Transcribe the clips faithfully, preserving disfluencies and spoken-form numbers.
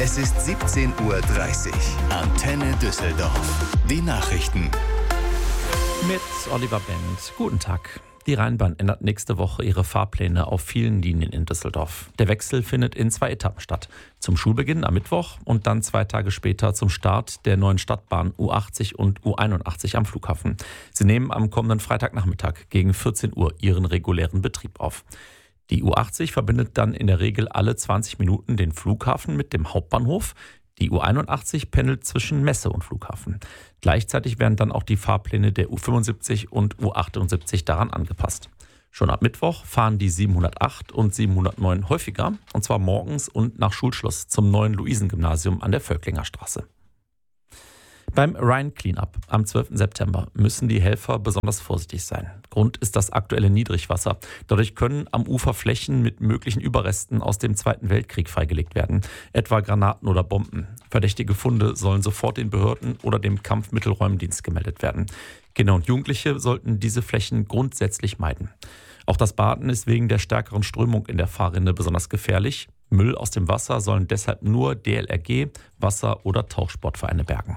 Es ist siebzehn Uhr dreißig. Antenne Düsseldorf. Die Nachrichten. Mit Oliver Bendt. Guten Tag. Die Rheinbahn ändert nächste Woche ihre Fahrpläne auf vielen Linien in Düsseldorf. Der Wechsel findet in zwei Etappen statt. Zum Schulbeginn am Mittwoch und dann zwei Tage später zum Start der neuen Stadtbahn U achtzig und U einundachtzig am Flughafen. Sie nehmen am kommenden Freitagnachmittag gegen vierzehn Uhr ihren regulären Betrieb auf. Die U achtzig verbindet dann in der Regel alle zwanzig Minuten den Flughafen mit dem Hauptbahnhof. Die U einundachtzig pendelt zwischen Messe und Flughafen. Gleichzeitig werden dann auch die Fahrpläne der U fünfundsiebzig und U achtundsiebzig daran angepasst. Schon ab Mittwoch fahren die siebenhundertacht und siebenhundertneun häufiger, und zwar morgens und nach Schulschluss zum neuen Luisengymnasium an der Völklinger Straße. Beim Rhine Cleanup am zwölften September müssen die Helfer besonders vorsichtig sein. Grund ist das aktuelle Niedrigwasser. Dadurch können am Ufer Flächen mit möglichen Überresten aus dem Zweiten Weltkrieg freigelegt werden, etwa Granaten oder Bomben. Verdächtige Funde sollen sofort den Behörden oder dem Kampfmittelräumdienst gemeldet werden. Kinder und Jugendliche sollten diese Flächen grundsätzlich meiden. Auch das Baden ist wegen der stärkeren Strömung in der Fahrrinne besonders gefährlich. Müll aus dem Wasser sollen deshalb nur D L R G, Wasser- oder Tauchsportvereine bergen.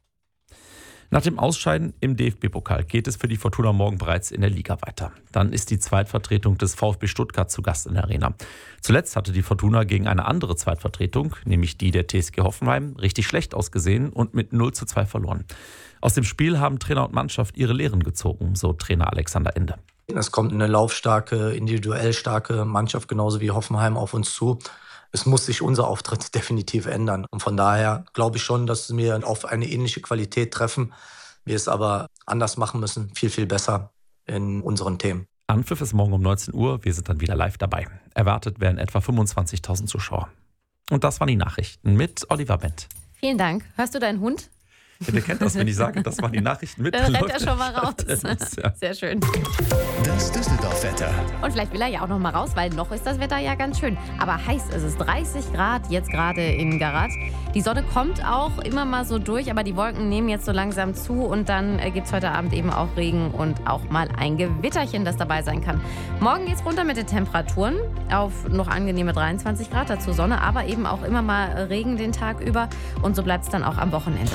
Nach dem Ausscheiden im D F B-Pokal geht es für die Fortuna morgen bereits in der Liga weiter. Dann ist die Zweitvertretung des VfB Stuttgart zu Gast in der Arena. Zuletzt hatte die Fortuna gegen eine andere Zweitvertretung, nämlich die der T S G Hoffenheim, richtig schlecht ausgesehen und mit null zu zwei verloren. Aus dem Spiel haben Trainer und Mannschaft ihre Lehren gezogen, so Trainer Alexander Ende. Es kommt eine laufstarke, individuell starke Mannschaft, genauso wie Hoffenheim, auf uns zu. Es muss sich unser Auftritt definitiv ändern. Und von daher glaube ich schon, dass wir auf eine ähnliche Qualität treffen, wir es aber anders machen müssen, viel, viel besser in unseren Themen. Anpfiff ist morgen um neunzehn Uhr, wir sind dann wieder live dabei. Erwartet werden etwa fünfundzwanzigtausend Zuschauer. Und das waren die Nachrichten mit Oliver Bendt. Vielen Dank. Hörst du deinen Hund? Ja, der kennt das, wenn ich sage, das waren die Nachrichten mit. Dann rennt er schon mal raus. Ja. Sehr schön. Das Düsseldorf-Wetter. Und vielleicht will er ja auch noch mal raus, weil noch ist das Wetter ja ganz schön. Aber heiß ist es, dreißig Grad jetzt gerade in Garat. Die Sonne kommt auch immer mal so durch, aber die Wolken nehmen jetzt so langsam zu. Und dann gibt es heute Abend eben auch Regen und auch mal ein Gewitterchen, das dabei sein kann. Morgen geht es runter mit den Temperaturen auf noch angenehme dreiundzwanzig Grad, dazu Sonne, aber eben auch immer mal Regen den Tag über. Und so bleibt es dann auch am Wochenende.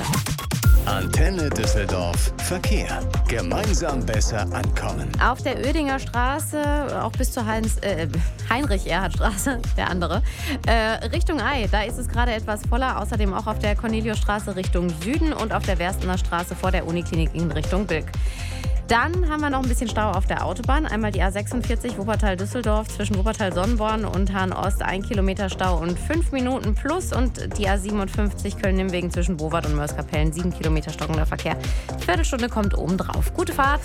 Antenne Düsseldorf. Verkehr. Gemeinsam besser ankommen. Auf der Oedinger Straße, auch bis zur Heinz, äh, Heinrich-Erhard-Straße, der andere, äh, Richtung Ei, da ist es gerade etwas voller. Außerdem auch auf der Corneliusstraße Richtung Süden und auf der Werstener Straße vor der Uniklinik in Richtung Bilk. Dann haben wir noch ein bisschen Stau auf der Autobahn. Einmal die A sechsundvierzig Wuppertal-Düsseldorf zwischen Wuppertal-Sonnenborn und Hahn-Ost. Ein Kilometer Stau und fünf Minuten plus. Und die A siebenundfünfzig Köln-Nimwegen zwischen Bowart und Mörs-Kapellen. Sieben Kilometer stockender Verkehr. Viertelstunde kommt oben drauf. Gute Fahrt.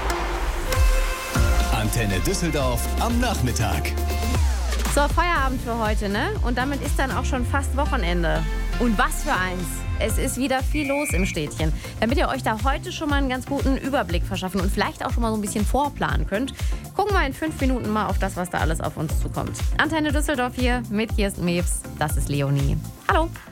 Antenne Düsseldorf am Nachmittag. So, Feierabend für heute, ne? Und damit ist dann auch schon fast Wochenende. Und was für eins. Es ist wieder viel los im Städtchen. Damit ihr euch da heute schon mal einen ganz guten Überblick verschaffen und vielleicht auch schon mal so ein bisschen vorplanen könnt, gucken wir in fünf Minuten mal auf das, was da alles auf uns zukommt. Antenne Düsseldorf hier mit Kirsten Mewes. Das ist Leonie. Hallo.